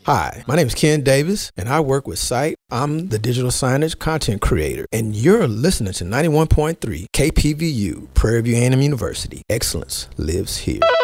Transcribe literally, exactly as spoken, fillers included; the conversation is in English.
Hi, my name is Ken Davis, and I work with Sight. I'm the digital signage content creator, and you're listening to ninety-one point three K P V U, Prairie View A and M University. Excellence lives here.